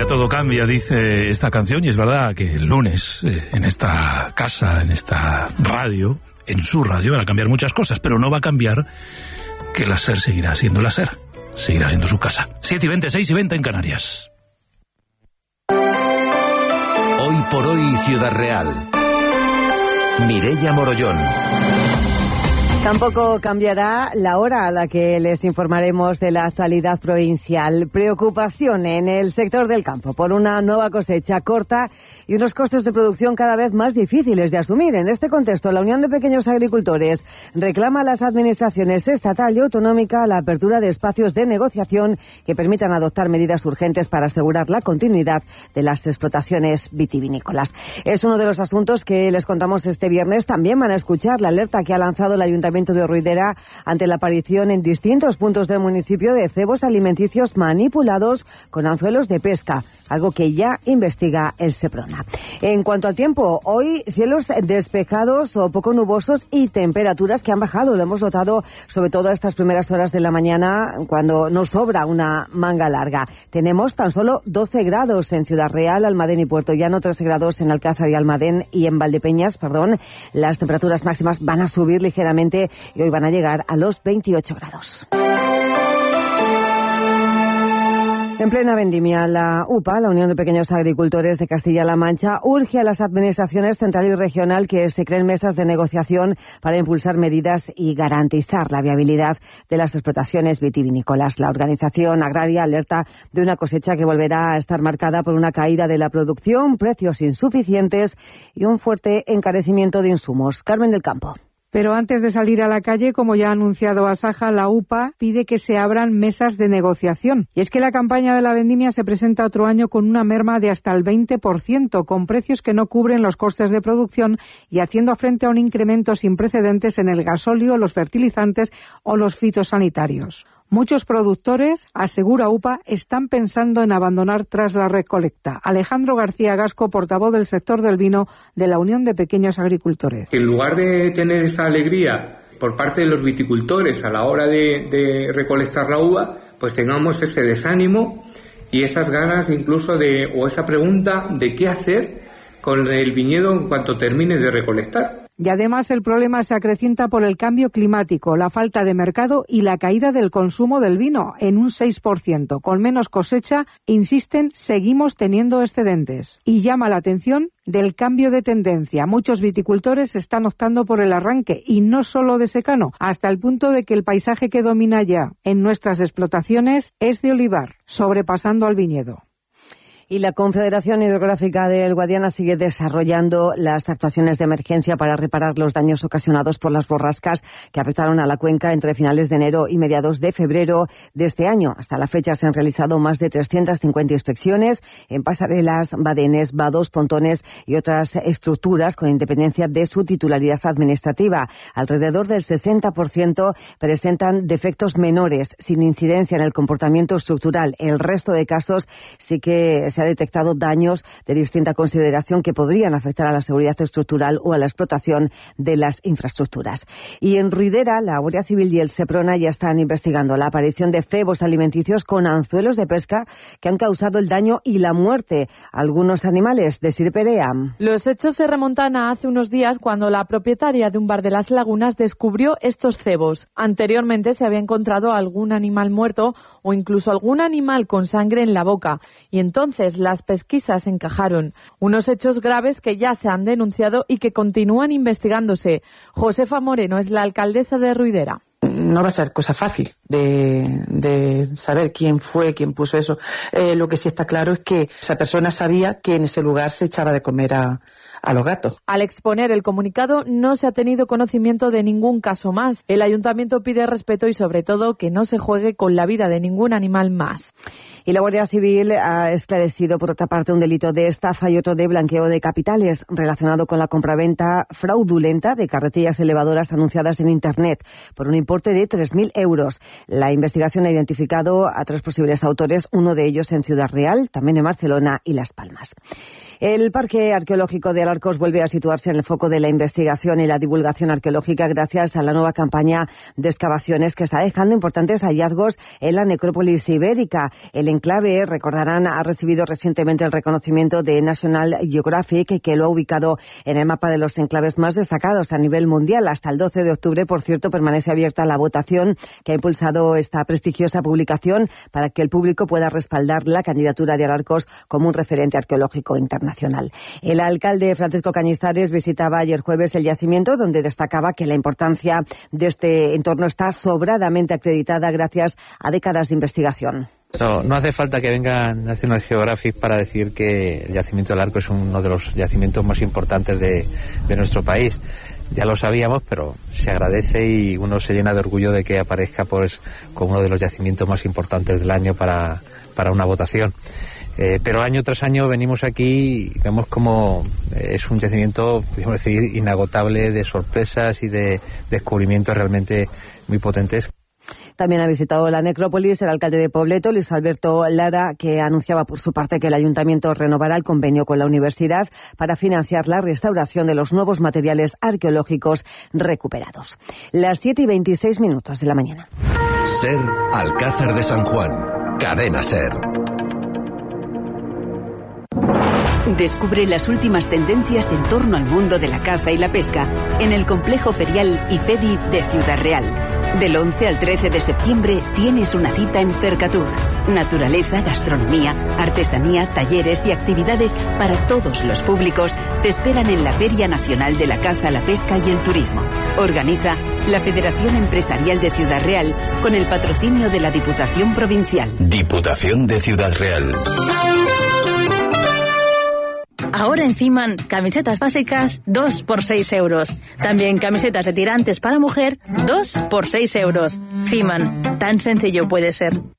todo cambia, dice esta canción, y es verdad que el lunes, en esta casa, en esta radio, en su radio, van a cambiar muchas cosas, pero no va a cambiar que la SER seguirá siendo la SER, seguirá siendo su casa. 7:20, 6:20 en Canarias. Hoy por hoy, Ciudad Real. Mireia Morollón. Tampoco cambiará la hora a la que les informaremos de la actualidad provincial. Preocupación en el sector del campo por una nueva cosecha corta y unos costos de producción cada vez más difíciles de asumir. En este contexto, la Unión de Pequeños Agricultores reclama a las administraciones estatal y autonómica la apertura de espacios de negociación que permitan adoptar medidas urgentes para asegurar la continuidad de las explotaciones vitivinícolas. Es uno de los asuntos que les contamos este viernes. También van a escuchar la alerta que ha lanzado el Ayuntamiento de Ruidera ante la aparición en distintos puntos del municipio de cebos alimenticios manipulados con anzuelos de pesca, algo que ya investiga el Seprona. En cuanto al tiempo, hoy cielos despejados o poco nubosos y temperaturas que han bajado. Lo hemos notado sobre todo a estas primeras horas de la mañana, cuando nos sobra una manga larga. Tenemos tan solo 12 grados en Ciudad Real, Almadén y Puerto Llano, 13 grados en Alcázar y Almadén y en Valdepeñas, Las temperaturas máximas van a subir ligeramente y hoy van a llegar a los 28 grados. En plena vendimia, la UPA, la Unión de Pequeños Agricultores de Castilla-La Mancha, urge a las administraciones central y regional que se creen mesas de negociación para impulsar medidas y garantizar la viabilidad de las explotaciones vitivinícolas. La organización agraria alerta de una cosecha que volverá a estar marcada por una caída de la producción, precios insuficientes y un fuerte encarecimiento de insumos. Carmen del Campo. Pero antes de salir a la calle, como ya ha anunciado Asaja, la UPA pide que se abran mesas de negociación. Y es que la campaña de la vendimia se presenta otro año con una merma de hasta el 20%, con precios que no cubren los costes de producción y haciendo frente a un incremento sin precedentes en el gasóleo, los fertilizantes o los fitosanitarios. Muchos productores, asegura UPA, están pensando en abandonar tras la recolecta. Alejandro García Gasco, portavoz del sector del vino de la Unión de Pequeños Agricultores. En lugar de tener esa alegría por parte de los viticultores a la hora de recolectar la uva, pues tengamos ese desánimo y esas ganas incluso o esa pregunta de qué hacer con el viñedo en cuanto termine de recolectar. Y además el problema se acrecienta por el cambio climático, la falta de mercado y la caída del consumo del vino en un 6%. Con menos cosecha, insisten, seguimos teniendo excedentes. Y llama la atención del cambio de tendencia. Muchos viticultores están optando por el arranque y no solo de secano, hasta el punto de que el paisaje que domina ya en nuestras explotaciones es de olivar, sobrepasando al viñedo. Y la Confederación Hidrográfica del Guadiana sigue desarrollando las actuaciones de emergencia para reparar los daños ocasionados por las borrascas que afectaron a la cuenca entre finales de enero y mediados de febrero de este año. Hasta la fecha se han realizado más de 350 inspecciones en pasarelas, badenes, vados, pontones y otras estructuras con independencia de su titularidad administrativa. Alrededor del 60% presentan defectos menores sin incidencia en el comportamiento estructural. El resto de casos sí que se ha detectado daños de distinta consideración que podrían afectar a la seguridad estructural o a la explotación de las infraestructuras. Y en Ruidera, la Guardia Civil y el Seprona ya están investigando la aparición de cebos alimenticios con anzuelos de pesca que han causado el daño y la muerte a algunos animales. Desiree Perea. Los hechos se remontan a hace unos días cuando la propietaria de un bar de Las Lagunas descubrió estos cebos. Anteriormente se había encontrado algún animal muerto o incluso algún animal con sangre en la boca y entonces las pesquisas encajaron. Unos hechos graves que ya se han denunciado y que continúan investigándose. Josefa Moreno es la alcaldesa de Ruidera. No va a ser cosa fácil de saber quién fue, quién puso eso. Lo que sí está claro es que esa persona sabía que en ese lugar se echaba de comer a los gatos. Al exponer el comunicado no se ha tenido conocimiento de ningún caso más. El ayuntamiento pide respeto y sobre todo que no se juegue con la vida de ningún animal más. Y la Guardia Civil ha esclarecido por otra parte un delito de estafa y otro de blanqueo de capitales relacionado con la compraventa fraudulenta de carretillas elevadoras anunciadas en Internet por un importe de 3.000 euros. La investigación ha identificado a 3 posibles autores, uno de ellos en Ciudad Real, también en Barcelona y Las Palmas. El Parque Arqueológico de Alarcos vuelve a situarse en el foco de la investigación y la divulgación arqueológica gracias a la nueva campaña de excavaciones que está dejando importantes hallazgos en la necrópolis ibérica. El enclave, recordarán, ha recibido recientemente el reconocimiento de National Geographic, que lo ha ubicado en el mapa de los enclaves más destacados a nivel mundial. Hasta el 12 de octubre, por cierto, permanece abierta la votación que ha impulsado esta prestigiosa publicación para que el público pueda respaldar la candidatura de Alarcos como un referente arqueológico internacional. El alcalde Francisco Cañizares visitaba ayer jueves el yacimiento, donde destacaba que la importancia de este entorno está sobradamente acreditada gracias a décadas de investigación. No hace falta que venga National Geographic para decir que el yacimiento del Arco es uno de los yacimientos más importantes de nuestro país. Ya lo sabíamos, pero se agradece y uno se llena de orgullo de que aparezca pues como uno de los yacimientos más importantes del año para una votación. Pero año tras año venimos aquí y vemos como es un yacimiento, podemos decir, inagotable de sorpresas y de descubrimientos realmente muy potentes. También ha visitado la necrópolis el alcalde de Pobleto, Luis Alberto Lara, que anunciaba por su parte que el ayuntamiento renovará el convenio con la universidad para financiar la restauración de los nuevos materiales arqueológicos recuperados. Las 7:26 de la mañana. SER Alcázar de San Juan. Cadena SER. Descubre las últimas tendencias en torno al mundo de la caza y la pesca en el complejo ferial IFEDI de Ciudad Real. Del 11 al 13 de septiembre tienes una cita en Fercatur. Naturaleza, gastronomía, artesanía, talleres y actividades para todos los públicos te esperan en la Feria Nacional de la Caza, la Pesca y el Turismo. Organiza la Federación Empresarial de Ciudad Real con el patrocinio de la Diputación Provincial. Diputación de Ciudad Real. Ahora en Fiman, camisetas básicas 2 por 6 euros. También camisetas de tirantes para mujer 2 por 6 euros. Fiman, tan sencillo puede ser.